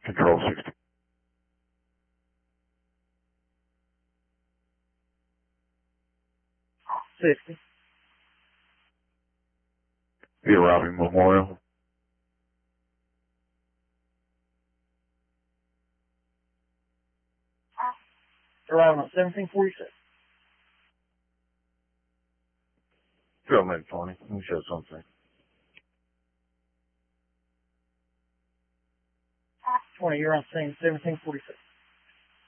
Control 60. Be arriving Memorial. Arriving at 1746. Drill med 20. Let me show something. 20, you're on scene, 1746.